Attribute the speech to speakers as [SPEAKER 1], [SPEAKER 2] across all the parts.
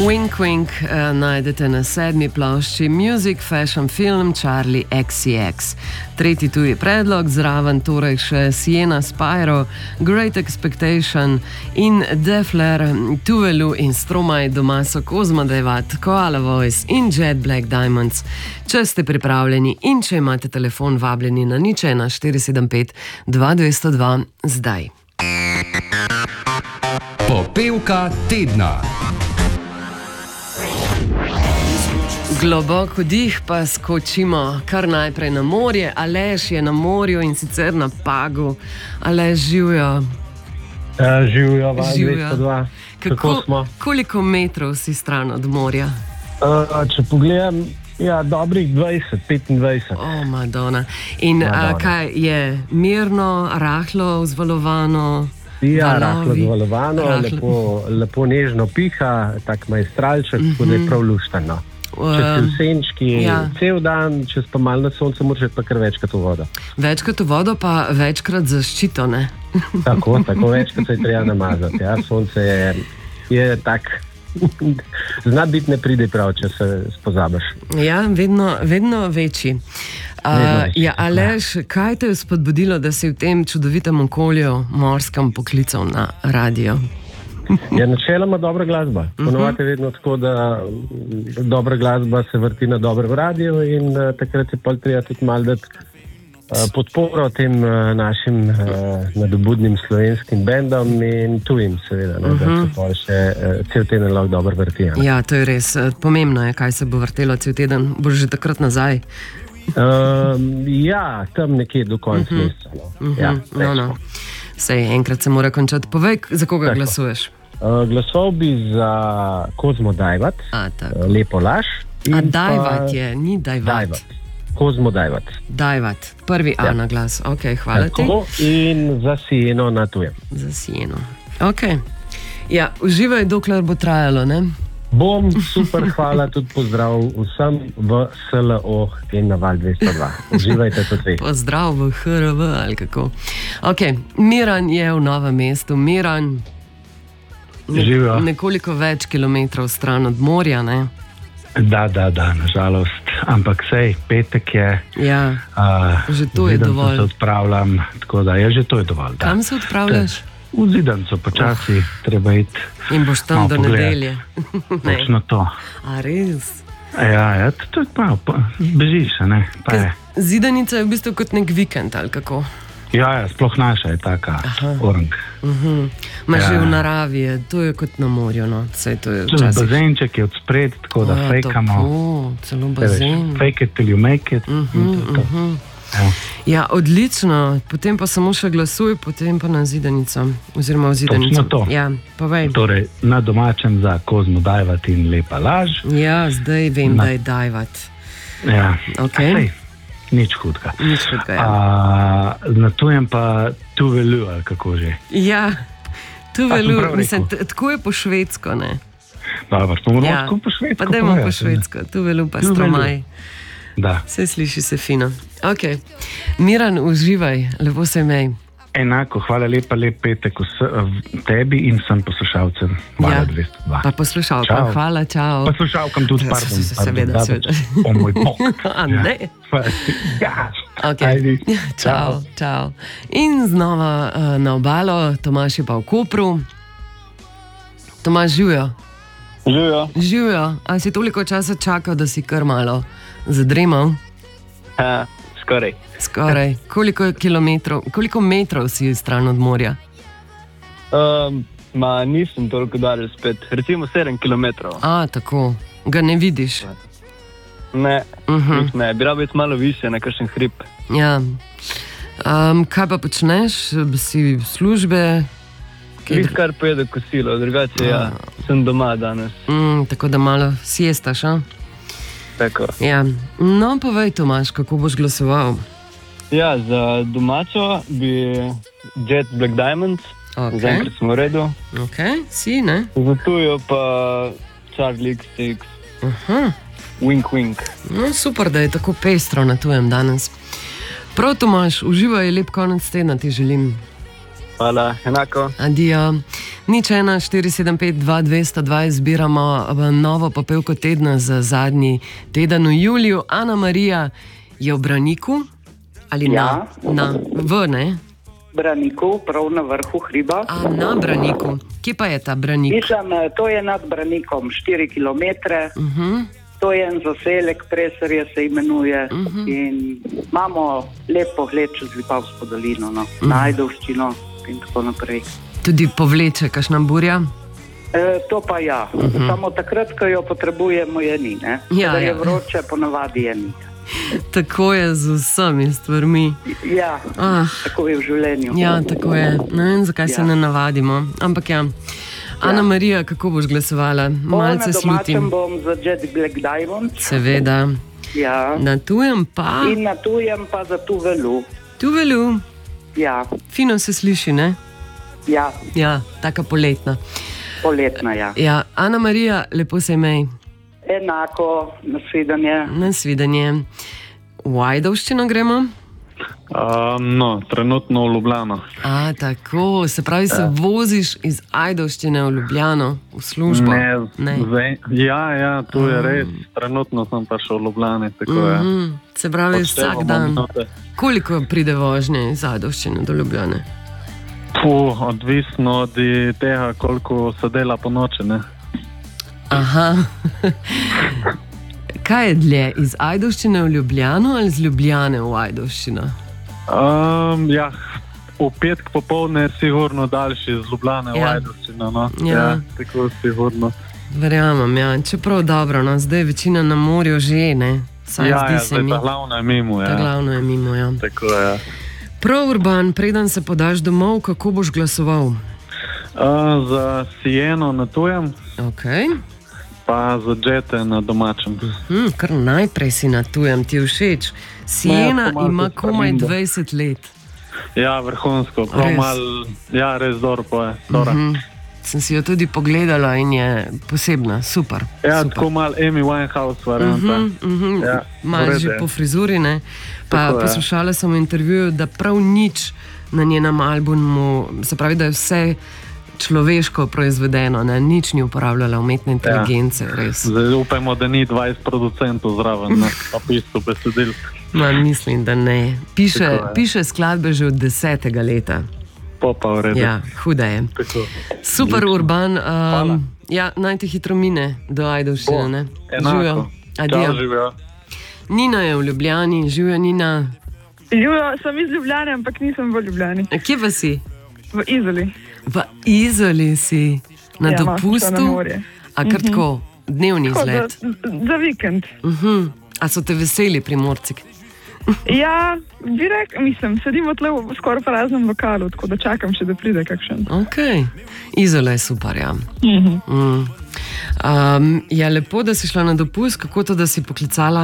[SPEAKER 1] Wink Wink najdete na 7. plošči Music Fashion Film Charlie XCX. Tretji tuji predlog, zraven torej še Sienna Spyro, Great Expectation in Defler, Tuvalu in Stromae, doma so Kozma Dejvat, Koala Voice in Jet Black Diamonds. Če ste pripravljeni in če imate telefon, vabljeni na 01 475 2202 zdaj.
[SPEAKER 2] Popevka tedna.
[SPEAKER 1] Globok vdih pa skočimo kar najprej na morje. Aleš je na morju in sicer na Pagu. Aleš, živjo.
[SPEAKER 3] Živjo, vas 202. Kako smo?
[SPEAKER 1] Koliko metrov si stran od morja?
[SPEAKER 3] Če pogledam, dobrih 20-25.
[SPEAKER 1] O, Madonna. In kaj je mirno, rahlo vzvalovano?
[SPEAKER 3] Ja, rahlo vzvalovano, lepo nežno piha, tak majstralček, tako da je prav lušteno. Če si v senčki cel dan, če si pa malo na soncu, moraš pa kar večkrat v vodo.
[SPEAKER 1] Večkrat v vodo, pa večkrat zaščito, ne?
[SPEAKER 3] Tako, večkrat se je treba namazati. Ja. Sonce je tak, zna biti ne pride prav, če se spozabiš.
[SPEAKER 1] Ja, vedno večji. Aleš, kaj te je spodbudilo, da si v tem čudovitem okolju morskem poklical na radio?
[SPEAKER 3] Ja, načeloma dobra glasba. Ponovadi je vedno tako, da dobra glasba se vrti na dobrem radiju in takrat je pa treba tudi malo dati podporo tem našim nadobudnim slovenskim bendom in tujim seveda, da se pa še cel teden lahko dobro vrti.
[SPEAKER 1] Ja, to je res. Pomembno je, kaj se bo vrtelo cel teden. Boš že takrat nazaj?
[SPEAKER 3] Tam nekje do konca meseca.
[SPEAKER 1] Sej, enkrat se mora končati. Povej, za koga glasuješ?
[SPEAKER 3] Glasoval bi za Kozmo Dejvat, Lepo laž.
[SPEAKER 1] Dejvat je, ni Dejvat.
[SPEAKER 3] Kozmo Dejvat.
[SPEAKER 1] Dejvat, prvi A na glas. Ok, hvala ti.
[SPEAKER 3] In za Sieno na tujem.
[SPEAKER 1] Za Sieno. Ok. Ja, uživaj, dokler bo trajalo, ne?
[SPEAKER 3] Bom, super, hvala, tudi pozdrav vsem v SLO in na Val 202. Uživajte tudi.
[SPEAKER 1] Pozdrav v HRV ali kako. Ok, Miran je v Novem mestu. Miran, nekoliko več kilometrov stran od morja, ne?
[SPEAKER 4] Da, nažalost. Ampak sej, petek je.
[SPEAKER 1] Ja, že to je dovolj.
[SPEAKER 4] Se odpravljam, tako da je že to je dovolj.
[SPEAKER 1] Kam se odpravljaš?
[SPEAKER 4] V Zidanco, počasi treba iti.
[SPEAKER 1] In boš tam do nedelje.
[SPEAKER 4] Točno to.
[SPEAKER 1] A res?
[SPEAKER 4] Ja, to je malo, bežiš, ne?
[SPEAKER 1] Zidanica je v bistvu kot nek vikend, ali kako?
[SPEAKER 4] Ja, sploh naša je taka, orang.
[SPEAKER 1] Že v naravi je, to je kot na morju, no.
[SPEAKER 4] Tudi bazenček je odspred, tako da fejkamo.
[SPEAKER 1] Tako, celo bazen.
[SPEAKER 4] Fake it till you make it.
[SPEAKER 1] Ja, odlično. Potem pa samo še glasuj, potem pa na Zidanico. Oziroma v Zidanico.
[SPEAKER 4] Točno to.
[SPEAKER 1] Ja, povej.
[SPEAKER 4] Torej, na domačem za Kozmo Dejvat in Lepa laž.
[SPEAKER 1] Ja, zdaj vem, da je Dejvat.
[SPEAKER 4] Ja,
[SPEAKER 1] ok.
[SPEAKER 4] Nič hudega.
[SPEAKER 1] Ja.
[SPEAKER 4] Na tujem pa Tuvalu, ali kako že?
[SPEAKER 1] Ja, Tuvalu, mislim, tako je po švedsko, ne?
[SPEAKER 4] Dobro, smo moramo po švedsko.
[SPEAKER 1] Pa dajmo po švedsko, Tuvalu pa Stromae.
[SPEAKER 4] Da.
[SPEAKER 1] Vse sliši se fino. Ok, Miran, uživaj, lepo se imej.
[SPEAKER 4] Enako, hvala lepa, lep petek tebi in vsem poslušalcem. Hvala 202.
[SPEAKER 1] Pa poslušalkam, hvala, čau.
[SPEAKER 4] Poslušalkam tudi, pardon.
[SPEAKER 1] Seveda.
[SPEAKER 4] O moj bog.
[SPEAKER 1] A ne? Ok, čau. In znova na obalo, Tomaž je pa v Kopru. Tomaž, živjo. Živjo. A si toliko časa čakal, da si kar malo zadremal? Skoraj. Koliko metrov si stran od morja?
[SPEAKER 5] Nisem toliko dalje spet. Recimo 7 kilometrov.
[SPEAKER 1] Tako. Ga ne vidiš?
[SPEAKER 5] Ne. Bi rado biti malo više na kakšen hrib.
[SPEAKER 1] Ja. Kaj pa počneš? Si v službe?
[SPEAKER 5] Kar pojedo kosilo, drugače sem doma danes.
[SPEAKER 1] Tako da malo siestaš, a?
[SPEAKER 5] Tako.
[SPEAKER 1] Ja. No, povej, Tomaž, kako boš glasoval?
[SPEAKER 5] Ja, za domačo bi Jet Black Diamonds. Zaenkrat smo v redu.
[SPEAKER 1] Ok, si, ne?
[SPEAKER 5] Za tujo pa Charlie XCX. Wink Wink.
[SPEAKER 1] No, super, da je tako pestro na tujem danes. Prav, Tomaž, uživaj, lep konec tedna ti želim.
[SPEAKER 5] Hvala, enako.
[SPEAKER 1] Adijo. Nič 1, 475, 202, izbiramo novo popevko tedna za zadnji teden v juliju. Ana Marija je v Braniku ali
[SPEAKER 6] Ja.
[SPEAKER 1] ne?
[SPEAKER 6] Braniku, prav na vrhu hriba.
[SPEAKER 1] A na Braniku. Kje pa je ta Branik?
[SPEAKER 6] Mislim, to je nad Branikom, 4 kilometre. To je en zaselek, Preserje se imenuje. In imamo lep pogled čez Vipavsko dolino, na Ajdovščino in tako naprej.
[SPEAKER 1] Tudi povleče kakšna burja?
[SPEAKER 6] To pa ja. Samo takrat, ko jo potrebujemo, je ni.
[SPEAKER 1] Ja,
[SPEAKER 6] Da je
[SPEAKER 1] ja.
[SPEAKER 6] vroče, ponavadi je ni.
[SPEAKER 1] Tako je z vsemi stvarmi.
[SPEAKER 6] Ja, tako je v življenju.
[SPEAKER 1] Ja, tako je. Ne vem, zakaj se ne navadimo. Ampak ja. Ana Marija, kako boš glasovala? Malce slutim.
[SPEAKER 6] Na domačem bom za Jet Black Diamond.
[SPEAKER 1] Seveda.
[SPEAKER 6] Ja.
[SPEAKER 1] Na tujem pa?
[SPEAKER 6] In na tujem pa za Tuvelu.
[SPEAKER 1] Tuvelu.
[SPEAKER 6] Ja.
[SPEAKER 1] Fino se sliši, ne?
[SPEAKER 6] Ja.
[SPEAKER 1] Ja, taka poletna.
[SPEAKER 6] Poletna, ja.
[SPEAKER 1] Ja, Ana Marija, lepo se imej.
[SPEAKER 6] Enako, nasvidenje.
[SPEAKER 1] Nasvidenje. V Ajdovščino gremo?
[SPEAKER 4] Trenutno v Ljubljano.
[SPEAKER 1] Tako, se pravi, se voziš iz Ajdovščine v Ljubljano, v službo?
[SPEAKER 4] Ne. Ja, tu je res. Trenutno sem pa še v Ljubljani.
[SPEAKER 1] Se pravi, vsak dan. Koliko pride vožnje iz Ajdovščine do Ljubljane?
[SPEAKER 4] Odvisno od tega, koliko se dela po noči.
[SPEAKER 1] Aha. Kaj je dlje, iz Ajdovščine v Ljubljano ali iz Ljubljane v Ajdovščino?
[SPEAKER 4] V petek popoldne je sigurno daljši, z Ljubljane v Ajdovščino. Tako sigurno.
[SPEAKER 1] Verjamem, ja. Čeprav dobro, zdaj večina na morju že, ne?
[SPEAKER 4] Zdaj ta glavno je mimo.
[SPEAKER 1] Ta glavno je mimo, ja.
[SPEAKER 4] Tako je.
[SPEAKER 1] Prav, Urban, preden se podaš domov, kako boš glasoval?
[SPEAKER 4] Za Sieno na tujem. Pa za Jete na domačem.
[SPEAKER 1] Kar najprej si na tujem, ti všeč. Siena ima komaj 20 let.
[SPEAKER 4] Ja, vrhunsko. Res dobro poje.
[SPEAKER 1] Sem si jo tudi pogledala in je posebna, super.
[SPEAKER 4] Ja, tako malo Amy Winehouse varianta.
[SPEAKER 1] Malo že po frizuri, ne? Pa poslušala sem v intervjuju, da prav nič na njenem albumu, se pravi, da je vse človeško proizvedeno, ne? Nič ni uporabljala umetne inteligence, res.
[SPEAKER 4] Zdaj upajmo, da ni 20 producentov zraven na papistu besedil.
[SPEAKER 1] Mislim, da ne. Piše skladbe že od 10. leta.
[SPEAKER 4] Pa v redu.
[SPEAKER 1] Ja, huda je. Super, Urban. Naj te hitro mine do Ajdovščine, ne?
[SPEAKER 4] Enako. Čau, živijo.
[SPEAKER 1] Nina je v Ljubljani, živijo Nina.
[SPEAKER 7] Živijo, sem iz Ljubljane, ampak nisem v Ljubljani.
[SPEAKER 1] Kje pa si?
[SPEAKER 7] V Izoli.
[SPEAKER 1] V Izoli si? Na dopustu? A kar tako, dnevni izlet?
[SPEAKER 7] Za vikend.
[SPEAKER 1] A so te veseli Primorci?
[SPEAKER 7] Ja, bi rekel, sedimo tle v skoraj praznem lokalu, tako da čakam še, da pride kakšen.
[SPEAKER 1] Izola je super, ja. Je lepo, da si šla na dopust, kako to, da si poklicala?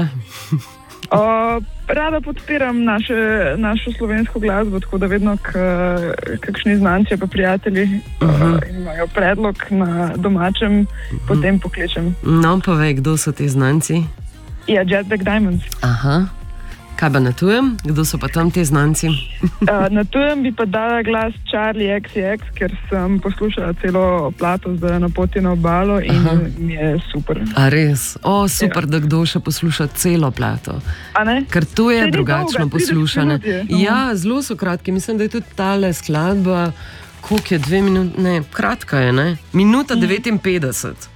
[SPEAKER 7] Rada podpiram našo slovensko glasbo, tako da vedno kakšni znanci pa prijatelji imajo predlog na domačem, potem pokličem.
[SPEAKER 1] No, povej, kdo so ti znanci?
[SPEAKER 7] Ja, Jet Black Diamond.
[SPEAKER 1] Aha. Kaj pa na tujem? Kdo so pa tam ti znanci?
[SPEAKER 7] Na tujem bi pa dala glas Charli XCX, ker sem poslušala celo plato zdaj na poti na obalo in mi je super.
[SPEAKER 1] A res? Super, da kdo še posluša celo plato.
[SPEAKER 7] A ne?
[SPEAKER 1] Ker to je drugačno poslušanje. Ja, zelo so kratki. Mislim, da je tudi tale skladba, koliko je 2 minute, ne, kratka je, ne? Minuta 59.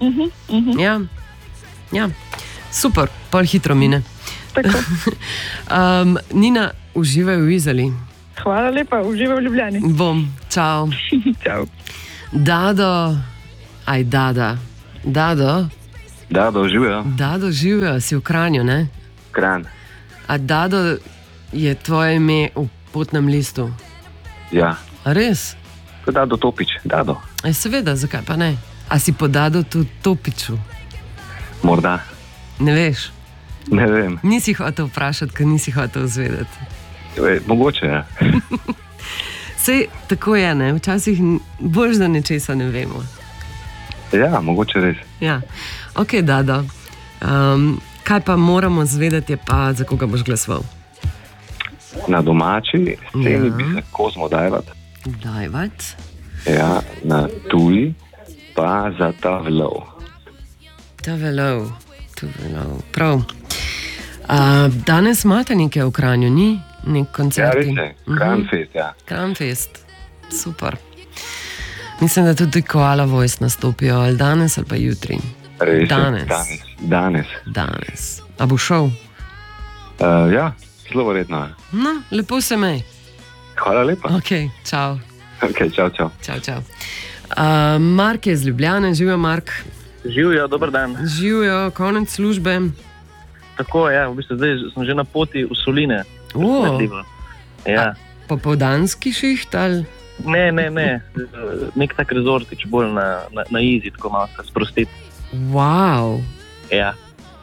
[SPEAKER 1] Ja, super, pol hitro mine. Nina, uživaj v Izoli.
[SPEAKER 7] Hvala lepa, uživaj v Ljubljani.
[SPEAKER 1] Bom, čau.
[SPEAKER 7] Čau.
[SPEAKER 1] Dado,
[SPEAKER 8] Dado, živijo.
[SPEAKER 1] Dado, živijo, si v Kranju, ne?
[SPEAKER 8] Kranj.
[SPEAKER 1] A Dado je tvoje ime v potnem listu?
[SPEAKER 8] Ja.
[SPEAKER 1] A res?
[SPEAKER 8] Dado Topič, Dado.
[SPEAKER 1] Seveda, zakaj pa ne? A si po Dado tudi Topiču?
[SPEAKER 8] Morda.
[SPEAKER 1] Ne veš?
[SPEAKER 8] Ne vem.
[SPEAKER 1] Nisi hotel vprašati, ker nisi hotel izvedeti.
[SPEAKER 8] Mogoče je.
[SPEAKER 1] Sej tako je, ne? Včasih bolj da nečesa ne vemo.
[SPEAKER 8] Ja, mogoče res.
[SPEAKER 1] Ja, ok, Dado. Kaj pa moramo zvedeti, je pa za koga boš glasoval?
[SPEAKER 8] Na domači sceni bi se Kozmo Dajvat. Ja, na tuji pa za Tavelov.
[SPEAKER 1] Tavelov. Prav. Danes imate nekaj v Kranju, ni? Nek koncert.
[SPEAKER 8] Ja, res je. Kranfest, ja.
[SPEAKER 1] Kranfest. Super. Mislim, da tudi Koala Voice nastopijo, ali danes, ali pa jutri.
[SPEAKER 8] Res
[SPEAKER 1] Danes. A bo šel?
[SPEAKER 8] Ja, zelo verjetno.
[SPEAKER 1] No, lepo se mej.
[SPEAKER 8] Hvala lepa.
[SPEAKER 1] Ok, čau.
[SPEAKER 8] Ok, čau.
[SPEAKER 1] Čau. Mark je z Ljubljane, živijo Mark.
[SPEAKER 9] Živijo, dober dan.
[SPEAKER 1] Živijo, konec službe.
[SPEAKER 9] Tako je, v bistvu zdaj sem že na poti v Soline. Ja.
[SPEAKER 1] Popoldanski šiht ali?
[SPEAKER 9] Ne. Nek tak rezortič, bolj na easy, tako malo se sprostiti.
[SPEAKER 1] Wow.
[SPEAKER 9] Ja.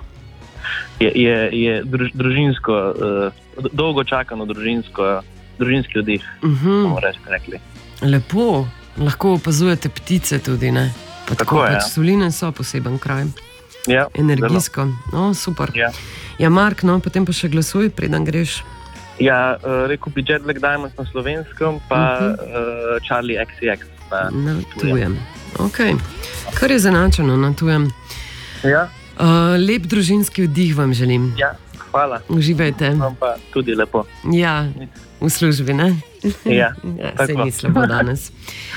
[SPEAKER 9] Je družinsko, dolgo čakano družinski oddih, bomo rekli.
[SPEAKER 1] Lepo, lahko opazujete ptice tudi, ne? Pa tako
[SPEAKER 9] je.
[SPEAKER 1] Soline so poseben kraj.
[SPEAKER 9] Ja,
[SPEAKER 1] energijsko. No, super. Ja, Mark, no, potem pa še glasuj, preden greš.
[SPEAKER 9] Ja, rekel bi Jet Black Diamonds na slovenskem, pa Charlie XCX
[SPEAKER 1] na tujem. Ok, kar je zanačeno na tujem.
[SPEAKER 9] Ja.
[SPEAKER 1] Lep družinski oddih vam želim.
[SPEAKER 9] Ja, hvala.
[SPEAKER 1] Uživajte.
[SPEAKER 9] Vam pa tudi lepo.
[SPEAKER 1] Ja, v službi, ne?
[SPEAKER 9] Ja,
[SPEAKER 1] se ni slabo danes.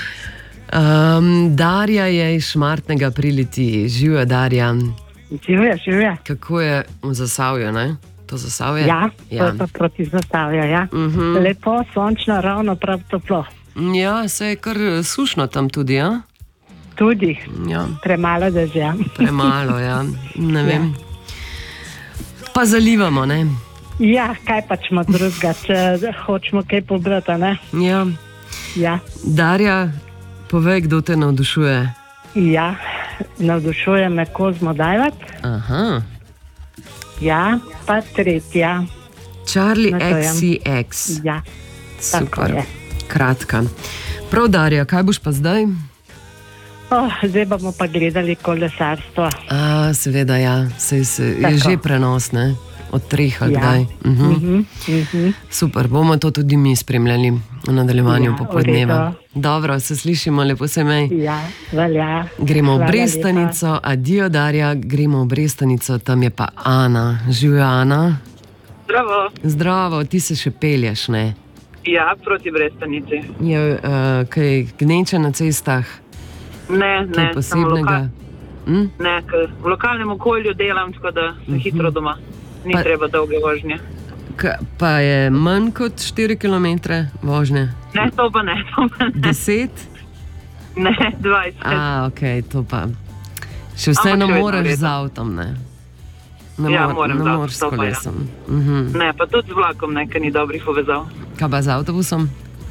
[SPEAKER 1] Darja je iz Šmartnega pri Litiji. Živijo, Darja.
[SPEAKER 10] Živijo.
[SPEAKER 1] Kako je v Zasavju, ne? To Zasavje?
[SPEAKER 10] Ja, to je pa proti Zasavju, ja. Lepo, sončno, ravno, prav toplo.
[SPEAKER 1] Ja, se je kar sušno tam tudi, ja?
[SPEAKER 10] Tudi,
[SPEAKER 1] ja.
[SPEAKER 10] Premalo dežja.
[SPEAKER 1] Premalo, ja, ne vem. Pa zalivamo, ne?
[SPEAKER 10] Ja, kaj pa ćemo drugega, če hočemo kaj pobrati, ne?
[SPEAKER 1] Ja. Darja, povej, kdo te navdušuje?
[SPEAKER 10] Ja, navdušuje me Kozmo Dajvat.
[SPEAKER 1] Aha.
[SPEAKER 10] Ja, pa tretja.
[SPEAKER 1] Charlie XCX.
[SPEAKER 10] Ja,
[SPEAKER 1] super. Kratka. Prav, Darja, kaj boš pa zdaj?
[SPEAKER 10] Zdaj bomo pa gledali kolesarstvo.
[SPEAKER 1] Seveda, ja. Je že prenos, ne? Od 3 ali kdaj. Super, bomo to tudi mi spremljali v nadaljevanju popoldneva. Dobro, se slišimo, lepo se mej.
[SPEAKER 10] Ja, velja.
[SPEAKER 1] Gremo v Brestanico, adijo, Darja, gremo v Brestanico, tam je pa Ana. Živijo, Ana? Zdravo, ti se še pelješ, ne?
[SPEAKER 11] Ja, proti Brestanici.
[SPEAKER 1] Je kaj gneče na cestah?
[SPEAKER 11] Ne,
[SPEAKER 1] posebnega?
[SPEAKER 11] Ne, v lokalnem okolju delam, tako da sem hitro doma. Ni treba dolge vožnje.
[SPEAKER 1] Pa je manj kot 4 km vožnje?
[SPEAKER 11] Ne, to pa ne.
[SPEAKER 1] 10?
[SPEAKER 11] Ne, 20.
[SPEAKER 1] Ok, to pa. Še vseeno moraš z avtom, ne?
[SPEAKER 11] Ja, moram z avtom,
[SPEAKER 1] s kolesom.
[SPEAKER 11] Ne, pa tudi z vlakom, ker ni dobrih povezav.
[SPEAKER 1] Kaj pa z avtobusom?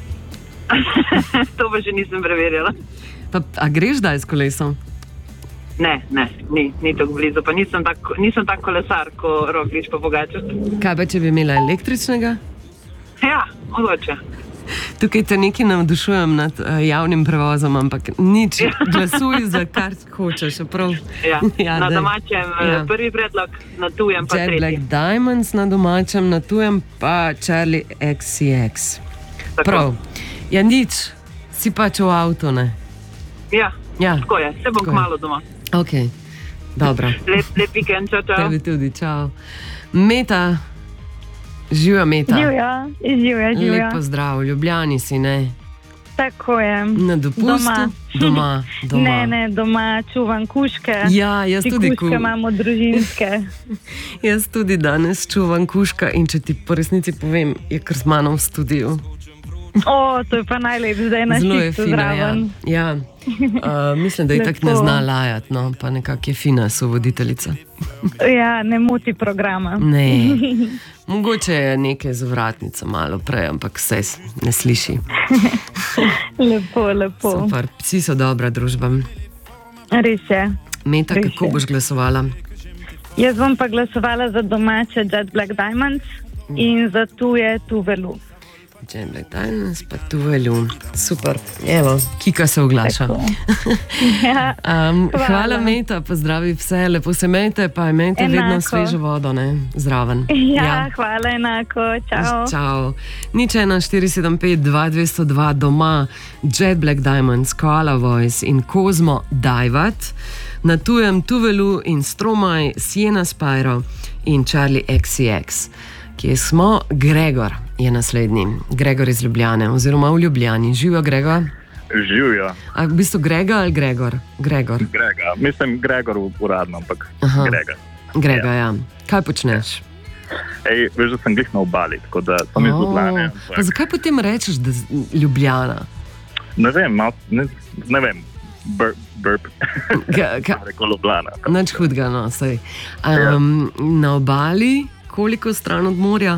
[SPEAKER 11] To pa še nisem preverjala.
[SPEAKER 1] A greš daj s kolesom?
[SPEAKER 11] Ne, ni tako blizu, pa nisem tak kolesar, ko Roglič pa Pogačar.
[SPEAKER 1] Kaj pa, če bi imela električnega?
[SPEAKER 11] Ja, mogoče.
[SPEAKER 1] Tukaj te nekaj navdušujem nad javnim prevozom, ampak nič, glasuj za kar hočeš.
[SPEAKER 11] Na domačem prvi predlog, na tujem pa tretji.
[SPEAKER 1] Jet Black Diamonds na domačem, na tujem pa Charlie XCX. Prav. Ja, nič, si pač v avtu, ne?
[SPEAKER 11] Ja, tako je, se bom kmalu doma.
[SPEAKER 1] Ok, dobro.
[SPEAKER 11] Lep vikend, čau.
[SPEAKER 1] Tebi tudi, čau. Meta, živijo Meta.
[SPEAKER 10] Živijo.
[SPEAKER 1] Lep pozdrav, v Ljubljani si, ne?
[SPEAKER 10] Tako je.
[SPEAKER 1] Na dopustu? Doma.
[SPEAKER 10] Ne, doma čuvam kužke.
[SPEAKER 1] Ja, jaz tudi.
[SPEAKER 10] Kužke imamo družinske.
[SPEAKER 1] Jaz tudi danes čuvam kužka in če ti po resnici povem, je kar z mano v studiu.
[SPEAKER 10] To je pa najlepše, zdaj na šitu zraven.
[SPEAKER 1] Ja. Mislim, da je tako ne zna lajati, no, pa nekako je fina sovoditeljica.
[SPEAKER 10] Ja, ne moti programa.
[SPEAKER 1] Ne, mogoče je nekaj z vratnico malo prej, ampak vse ne sliši.
[SPEAKER 10] Lepo.
[SPEAKER 1] Super, psi so dobra družba.
[SPEAKER 10] Res je.
[SPEAKER 1] Meta, kako boš glasovala?
[SPEAKER 10] Jaz bom pa glasovala za domače Jet Black Diamonds in za tuje Tuvelu.
[SPEAKER 1] Jet Black Diamonds, pa Tuvalu. Super, evo, Kika se oglaša.
[SPEAKER 12] Ja,
[SPEAKER 1] hvala, Meta, pozdravi vse, lepo se imejte, pa imejte vedno svežo vodo, ne, zraven.
[SPEAKER 12] Ja, hvala, enako, čau.
[SPEAKER 1] Čau. Nič 1-475-2202 doma, Jet Black Diamonds, Koala Voice in Kozmo Dajvat, na tujem Tuvalu in Stromae, Sienna Spyro in Charli XCX. Kje smo? Gregor je naslednji. Gregor iz Ljubljane, oziroma v Ljubljani. Živijo, Gregor?
[SPEAKER 13] Živijo.
[SPEAKER 1] A v bistvu Grega ali Gregor? Gregor.
[SPEAKER 13] Grega. Mislim, Gregor uradno, ampak Grega.
[SPEAKER 1] Grega, ja. Kaj počneš?
[SPEAKER 13] Veš, da sem glih na obali, tako da sem iz Ljubljane.
[SPEAKER 1] Pa zakaj potem rečeš, da Ljubljana?
[SPEAKER 13] Ne vem, burp. Rekel Ljubljana.
[SPEAKER 1] Nič hudega, no, sej. Na obali, koliko stran od morja?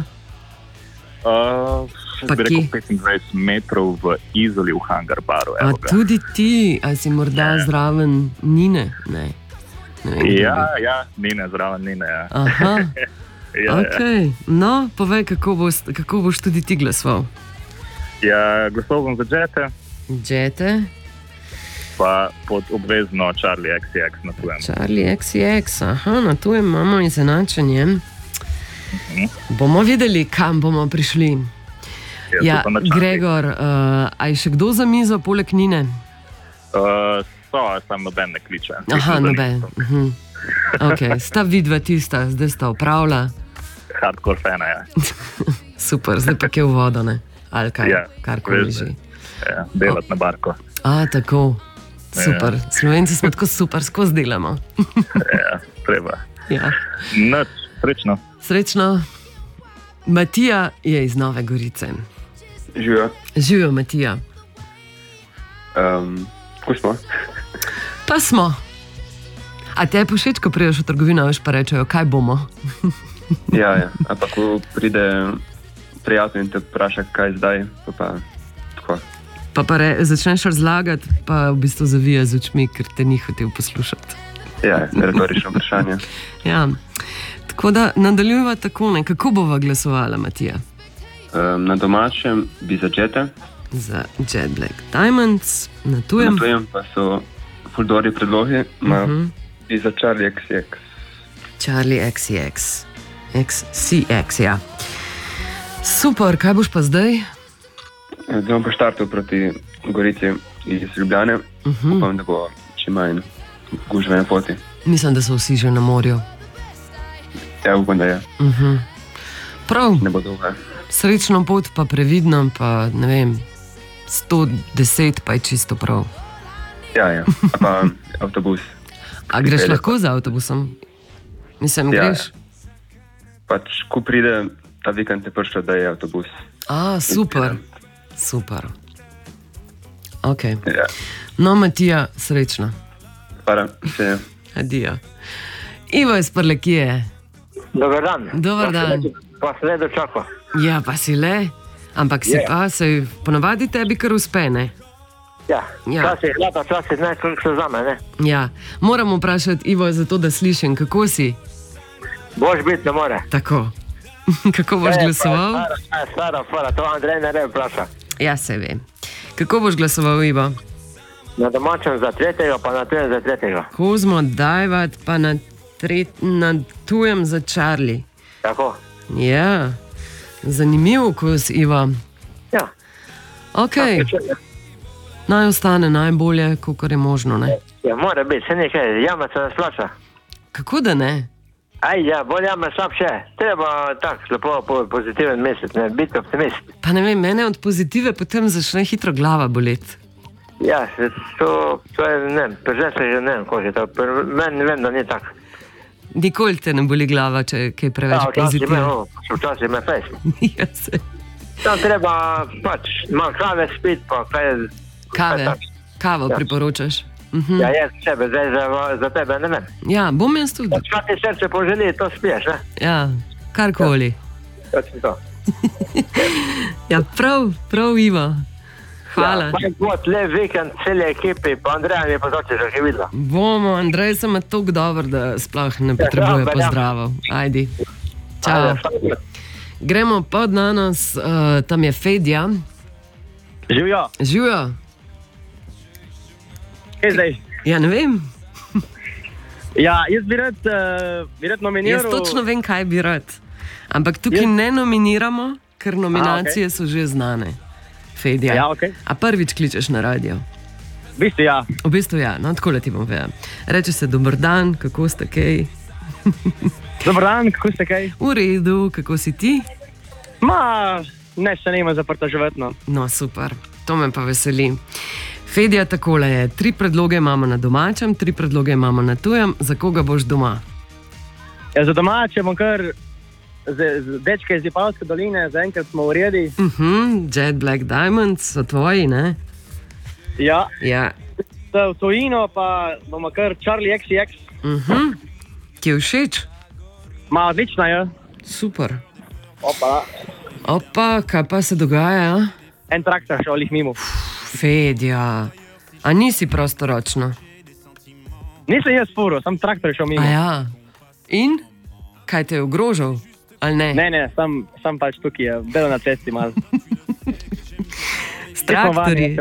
[SPEAKER 13] Bi rekel 25 metrov v Izoli v Hangar Baru.
[SPEAKER 1] A tudi ti, ali si morda zraven Nine? Ne.
[SPEAKER 13] Ja, Nine, zraven Nine, ja.
[SPEAKER 1] Aha, ok. No, povej, kako boš tudi ti glasoval?
[SPEAKER 13] Ja, glasoval bom za Jete.
[SPEAKER 1] Jete?
[SPEAKER 13] Pa pod obvezno Charli XCX na tujem.
[SPEAKER 1] Charli XCX, aha, na tujem imamo izenačenje. Bomo videli, kam bomo prišli. Ja, Gregor, a je še kdo za mizo poleg Nine?
[SPEAKER 13] Sam noben ne kliče.
[SPEAKER 1] Aha, noben. Ok, sta vidva tista, zdaj sta opravila.
[SPEAKER 13] Hardcore fana, ja.
[SPEAKER 1] Super, zdaj pa je v vodo, ne? Ali kaj, karkoli že.
[SPEAKER 13] Ja, delat na barko.
[SPEAKER 1] A, tako. Super. Slovenci smo tako super, skozi delamo.
[SPEAKER 13] Ja, treba.
[SPEAKER 1] Ja.
[SPEAKER 13] Noč, srečno.
[SPEAKER 1] Srečno. Matija je iz Nove Gorice.
[SPEAKER 14] Živijo.
[SPEAKER 1] Živijo, Matija.
[SPEAKER 14] Ko smo?
[SPEAKER 1] Pa smo. A te je povšeč, ko priješ v trgovino, veš pa rečejo, kaj bomo?
[SPEAKER 14] Ja, ampak ko pride prijatelj in te vpraša, kaj zdaj, pa tako.
[SPEAKER 1] Pa začneš razlagati, pa v bistvu zavija z očmi, ker te ni hotel poslušati.
[SPEAKER 14] Ja, retorično vprašanje.
[SPEAKER 1] Ja. Tako da nadaljujeva tako, ne? Kako bova glasovala, Matija?
[SPEAKER 14] Na domačem bi za Jete.
[SPEAKER 1] Za Jet Black Diamonds, na tujem.
[SPEAKER 14] Na tujem pa so fuldori predlogi, bi za Charli XCX.
[SPEAKER 1] Charli XCX. XCX, ja. Super, kaj boš pa zdaj?
[SPEAKER 14] Zdaj bom pa štartil proti Gorici iz Ljubljane. Upam, da bo čim manj gužve na poti.
[SPEAKER 1] Mislim, da so vsi že na morju.
[SPEAKER 14] Ja, upam, da je.
[SPEAKER 1] Prav.
[SPEAKER 14] Ne bo dolga.
[SPEAKER 1] Srečno pot, pa previdno, pa ne vem, 110 pa je čisto prav.
[SPEAKER 14] Ja, pa avtobus.
[SPEAKER 1] A greš lahko z avtobusom? Mislim, greš?
[SPEAKER 14] Pač, ko pride ta vikend, je prišlo, da je avtobus.
[SPEAKER 1] A, super. Super. Ok. No, Matija, srečno.
[SPEAKER 14] Hvala, vse.
[SPEAKER 1] Adijo. Ivo iz Prlekije.
[SPEAKER 15] Dobar dan.
[SPEAKER 1] Dobar dan.
[SPEAKER 15] Pa se le dočakal.
[SPEAKER 1] Ja, pa si le. Ampak si pa, se ponavadi tebi kar uspe, ne?
[SPEAKER 15] Ja, včasih leta, včasih ne, kako se zame, ne?
[SPEAKER 1] Ja, moram vprašati Ivo zato, da slišim, kako si?
[SPEAKER 15] Boš biti ne more.
[SPEAKER 1] Tako. Kako boš glasoval?
[SPEAKER 15] Stara fora, to Andrej ne re vpraša.
[SPEAKER 1] Ja, se ve. Kako boš glasoval, Ivo?
[SPEAKER 15] Na domačem za tretjega, pa na tujem za tretjega.
[SPEAKER 1] Kozmo Dajvat, pa na tujem za Charli.
[SPEAKER 15] Tako.
[SPEAKER 1] Ja, zanimivo, kos, Ivo.
[SPEAKER 15] Ja.
[SPEAKER 1] Ok. Naj ostane najbolje, kolikor je možno, ne?
[SPEAKER 15] Ja, mora biti, se nekaj, jama se nas plača.
[SPEAKER 1] Kako da ne?
[SPEAKER 15] Ja, bolj jama slabše. Treba tak, lepo pozitiven mesec, ne, biti optimist.
[SPEAKER 1] Pa ne vem, mene od pozitive potem začne hitro glava boleti.
[SPEAKER 15] Ja, to je, ne, prežesli že ne vem, kako je to, meni vem, da ni tako.
[SPEAKER 1] Nikoli te ne boli glava, če je preveč pozitivno.
[SPEAKER 15] Ja, včasih me fejs.
[SPEAKER 1] Ja, se.
[SPEAKER 15] Tam treba pač malo kave spiti, pa kaj je...
[SPEAKER 1] Kavo priporočaš?
[SPEAKER 15] Ja, jaz sebe, zdaj za tebe ne vem.
[SPEAKER 1] Ja, bom jaz tudi.
[SPEAKER 15] Kaj ti srce poželi, to spiješ, ne?
[SPEAKER 1] Ja, karkoli.
[SPEAKER 15] To.
[SPEAKER 1] Ja, prav, Ivo. Hvala.
[SPEAKER 15] Ja, god, lep vikend, celi ekipi, pa Andreja mi je pozoči, že je videla.
[SPEAKER 1] Bomo, Andrej sem toliko dober, da sploh ne potrebuje pozdravov. Ajdi. Čau. Gremo pod nanos, tam je Fedja.
[SPEAKER 9] Živijo.
[SPEAKER 1] Živijo.
[SPEAKER 9] Kaj zdaj?
[SPEAKER 1] Ja, ne vem.
[SPEAKER 9] Ja, jaz bi rad nominiral.
[SPEAKER 1] Jaz točno vem, kaj bi rad. Ampak tukaj ne nominiramo, ker nominacije so že znane. Fedja.
[SPEAKER 9] Ja, okay.
[SPEAKER 1] A prvič kličeš na radio?
[SPEAKER 9] V
[SPEAKER 1] bistvu ja, no tako ti bom vedel. Reče se dober dan, kako ste kaj?
[SPEAKER 9] Dober dan, kako ste kaj?
[SPEAKER 1] V redu, kako si ti?
[SPEAKER 9] Ne, še nima zaprta životno.
[SPEAKER 1] No, super, to me pa veseli. Fedja, takole je, 3 predloge imamo na domačem, 3 predloge imamo na tujem, za koga boš doma?
[SPEAKER 9] Ja, za domače bom kar dečke iz Vipavske doline, zaenkrat smo v redi.
[SPEAKER 1] Jet Black Diamonds so tvoji, ne?
[SPEAKER 9] Ja.
[SPEAKER 1] V
[SPEAKER 9] tujino pa bomo kar Charlie XCX.
[SPEAKER 1] Ki je všeč?
[SPEAKER 9] Odlična je.
[SPEAKER 1] Super.
[SPEAKER 9] Opa,
[SPEAKER 1] kaj pa se dogaja?
[SPEAKER 9] En traktor šel jih mimo.
[SPEAKER 1] Fedja, a nisi prostoročno?
[SPEAKER 9] Nisem jaz furo, sam traktor šel mimo.
[SPEAKER 1] Ja. In? Kaj te je ogrožal? Ali ne?
[SPEAKER 9] Ne, sam pač tukaj je, bilo na cesti malo.
[SPEAKER 1] S traktorji?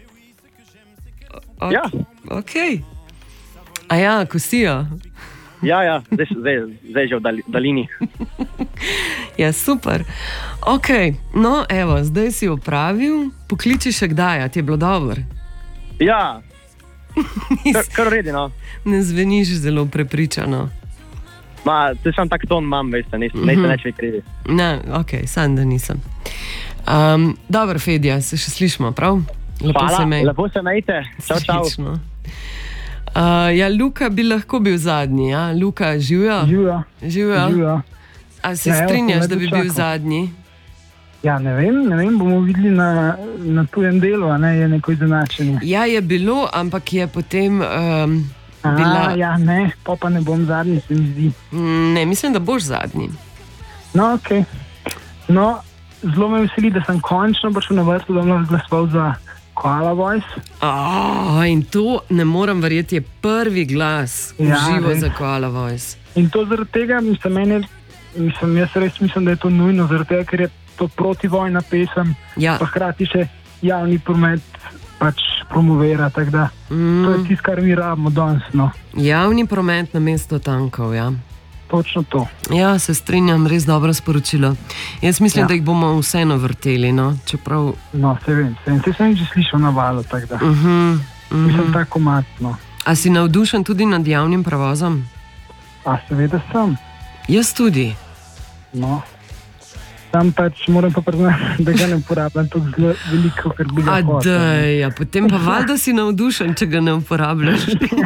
[SPEAKER 9] Ja.
[SPEAKER 1] Ok. A ja, kosijo?
[SPEAKER 9] Ja, zdaj že v dalini.
[SPEAKER 1] Ja, super. Ok, no evo, zdaj si opravil, pokliči še kdaj, a ti je bilo dobro?
[SPEAKER 9] Ja, kar redi, no.
[SPEAKER 1] Ne zveniš zelo prepričano.
[SPEAKER 9] To je sam tak ton imam, veste, niste neč vi krivi.
[SPEAKER 1] Ne, ok, sam da nisem. Dobro, Fedja, se še slišimo, prav?
[SPEAKER 9] Hvala, lepo se imejte. Čau.
[SPEAKER 1] Ja, Luka bi lahko bil zadnji, ja? Luka, živijo? Živijo. A se strinjaš, da bi bil zadnji?
[SPEAKER 16] Ja, ne vem, bomo videli na tujem delu, a ne, je neko izenačenje.
[SPEAKER 1] Ja, je bilo, ampak je potem bila...
[SPEAKER 16] Ja, ne, pa ne bom zadnji, se mi zdi.
[SPEAKER 1] Ne, mislim, da boš zadnji.
[SPEAKER 16] No, okej. No, zelo me veseli, da sem končno prišel na vrsto, da bom glasoval za Koala Voice.
[SPEAKER 1] In to, ne moram verjeti, je prvi glas v živo za Koala Voice.
[SPEAKER 16] In to zaradi tega, jaz res mislim, da je to nujno, zaradi tega, ker je to protivojna pesem, pa hkrati še javni promet pač promovira, tako da to je tisto, kar mi rabimo danes, no.
[SPEAKER 1] Javni promet namesto tankov, ja.
[SPEAKER 16] Točno to.
[SPEAKER 1] Ja, se strinjam, res dobro sporočilo. Jaz mislim, da jih bomo vseeno vrteli, no, čeprav...
[SPEAKER 16] No, se vem, se sem že slišal na valu, tako da. Mislim tako matno.
[SPEAKER 1] A si navdušen tudi nad javnim prevozom?
[SPEAKER 16] A seveda sem.
[SPEAKER 1] Jaz tudi.
[SPEAKER 16] No, tam pač moram pa priznati, da ga ne uporabljam tako zelo veliko, ker bi ga hotel.
[SPEAKER 1] Ja, potem pa valjda si navdušen, če ga ne uporabljaš.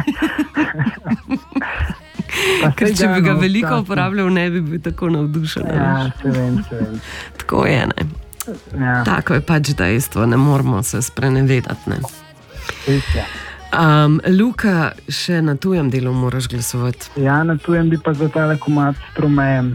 [SPEAKER 1] Ker če bi ga veliko uporabljal, ne bi bil tako navdušen.
[SPEAKER 16] Ja, se vem.
[SPEAKER 1] Tako je, ne.
[SPEAKER 16] Ja.
[SPEAKER 1] Tako je pač dejstvo, ne moramo se sprenevedati, ne. Luka, še na tujem delu moraš glasovati.
[SPEAKER 16] Ja, na tujem bi pa za tale komad s Tromejem.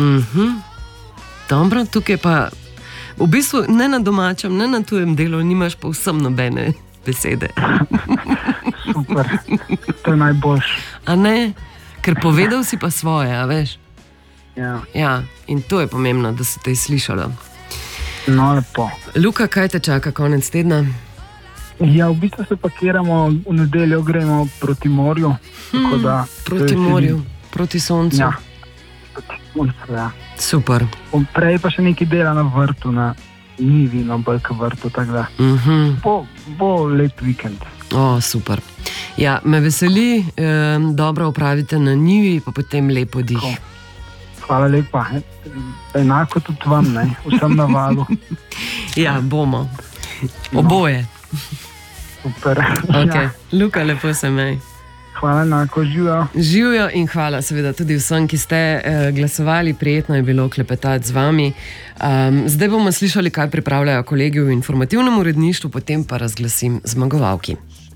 [SPEAKER 1] Dobro, tukaj pa v bistvu ne na domačem, ne na tujem delu nimaš pa vsem nobene besede.
[SPEAKER 16] Super, to je najboljš.
[SPEAKER 1] A ne? Ker povedal si pa svoje, a veš? Ja, in to je pomembno, da se te je slišalo.
[SPEAKER 16] No, lepo.
[SPEAKER 1] Luka, kaj te čaka konec tedna?
[SPEAKER 16] Ja, v bistvu se pakiramo, v nedeljo gremo proti morju.
[SPEAKER 1] Proti morju, proti soncu.
[SPEAKER 16] Ja, proti soncu, ja.
[SPEAKER 1] Super.
[SPEAKER 16] Prej pa še nekaj dela na vrtu, na njivi, na bolj vrtu, tako da. Bo lep vikend.
[SPEAKER 1] Super. Ja, me veseli, dobro opravite na njivi, pa potem lepo dih.
[SPEAKER 16] Hvala lepa. Enako tudi vam, ne? Vsem na valu.
[SPEAKER 1] Ja, bomo. Oboje.
[SPEAKER 16] Super.
[SPEAKER 1] Okay. Luka, lepo se mej.
[SPEAKER 16] Hvala enako, živijo.
[SPEAKER 1] Živijo in hvala seveda tudi vsem, ki ste glasovali. Prijetno je bilo klepetati z vami. Zdaj bomo slišali, kaj pripravljajo kolegi v informativnem uredništvu, potem pa razglasim zmagovalki.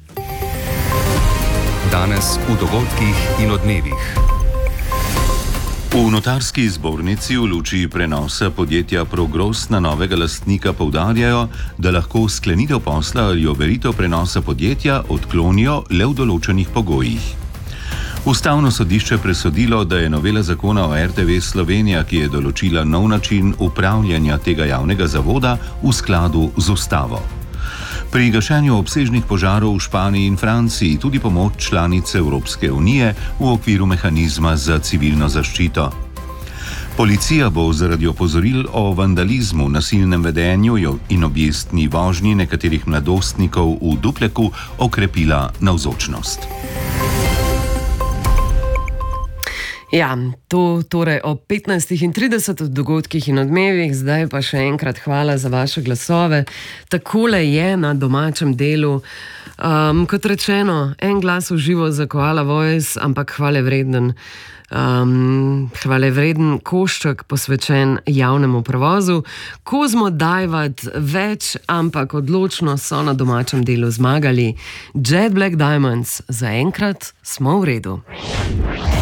[SPEAKER 2] Danes v dogodkih in odmevih.
[SPEAKER 17] V notarski zbornici v luči prenosa podjetja Progros na novega lastnika poudarjajo, da lahko sklenitev posla ali overitev prenosa podjetja odklonijo le v določenih pogojih. Ustavno sodišče presodilo, da je novela zakona o RTV Slovenija, ki je določila nov način upravljanja tega javnega zavoda, v skladu z ustavo. Pri gašenju obsežnih požarov v Španiji in Franciji tudi pomoč članice Evropske unije v okviru mehanizma za civilno zaščito. Policija bo zaradi opozoril o vandalizmu, nasilnem vedenju in objestni vožnji nekaterih mladostnikov v Dupleku okrepila navzočnost.
[SPEAKER 1] Ja, to torej o 15:30 dogodkih in odmevih, zdaj pa še enkrat hvala za vaše glasove. Takole je na domačem delu. Kot rečeno, en glas v živo za Koala Voice, ampak hvalevreden košček posvečen javnemu prevozu. Kozmo Dajvat več, ampak odločno so na domačem delu zmagali. Jet Black Diamonds, zaenkrat smo v redu.